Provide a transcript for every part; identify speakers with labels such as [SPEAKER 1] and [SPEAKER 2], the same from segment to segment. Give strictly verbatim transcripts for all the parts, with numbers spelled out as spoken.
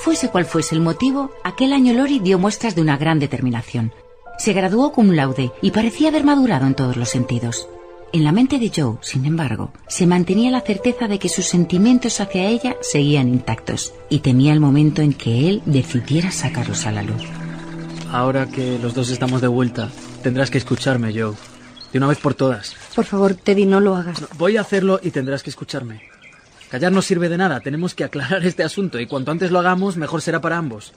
[SPEAKER 1] Fuese cual fuese el motivo, aquel año Lori dio muestras de una gran determinación. Se graduó cum laude y parecía haber madurado en todos los sentidos. En la mente de Joe, sin embargo, se mantenía la certeza de que sus sentimientos hacia ella seguían intactos y temía el momento en que él decidiera sacarlos a la luz.
[SPEAKER 2] Ahora que los dos estamos de vuelta, tendrás que escucharme, Joe. De una vez por todas.
[SPEAKER 3] Por favor, Teddy, no lo hagas.
[SPEAKER 2] No, voy a hacerlo y tendrás que escucharme. Callar no sirve de nada. Tenemos que aclarar este asunto y cuanto antes lo hagamos, mejor será para ambos.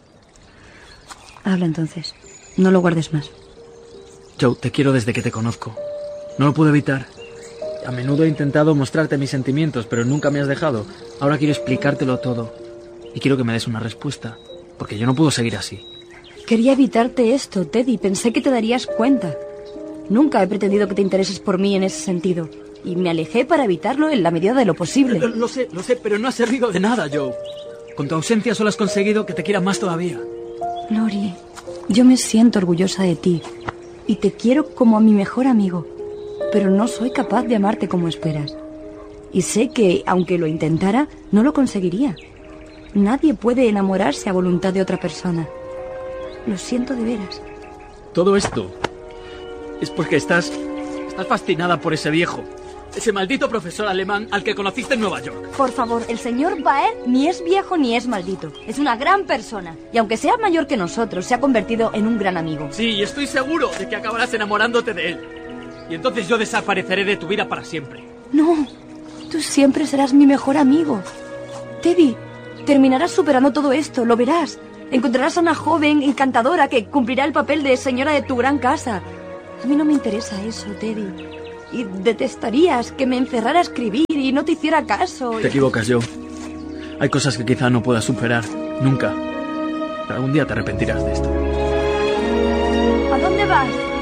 [SPEAKER 3] Habla entonces. No lo guardes más.
[SPEAKER 2] Joe, te quiero desde que te conozco. No lo puedo evitar. A menudo he intentado mostrarte mis sentimientos, pero nunca me has dejado. Ahora quiero explicártelo todo. Y quiero que me des una respuesta, porque yo no puedo seguir así.
[SPEAKER 3] Quería evitarte esto, Teddy. Pensé que te darías cuenta. Nunca he pretendido que te intereses por mí en ese sentido. Y me alejé para evitarlo en la medida de lo posible.
[SPEAKER 2] Lo, lo sé, lo sé, pero no ha servido de nada, Joe. Con tu ausencia solo has conseguido que te quiera más todavía.
[SPEAKER 3] Lori, yo me siento orgullosa de ti. Y te quiero como a mi mejor amigo. Pero no soy capaz de amarte como esperas. Y sé que, aunque lo intentara, no lo conseguiría. Nadie puede enamorarse a voluntad de otra persona. Lo siento de veras.
[SPEAKER 2] Todo esto es porque estás... Estás fascinada por ese viejo. Ese maldito profesor alemán al que conociste en Nueva York.
[SPEAKER 3] Por favor, el señor Baer ni es viejo ni es maldito. Es una gran persona. Y aunque sea mayor que nosotros, se ha convertido en un gran amigo.
[SPEAKER 2] Sí, y estoy seguro de que acabarás enamorándote de él. Y entonces yo desapareceré de tu vida para siempre.
[SPEAKER 3] No, tú siempre serás mi mejor amigo. Teddy, terminarás superando todo esto, lo verás. Encontrarás a una joven encantadora que cumplirá el papel de señora de tu gran casa. A mí no me interesa eso, Teddy. Y detestarías que me encerrara a escribir y no te hiciera caso.
[SPEAKER 2] Te equivocas, Joe. Hay cosas que quizá no puedas superar. Nunca. Pero algún día te arrepentirás de esto.
[SPEAKER 3] ¿A dónde vas?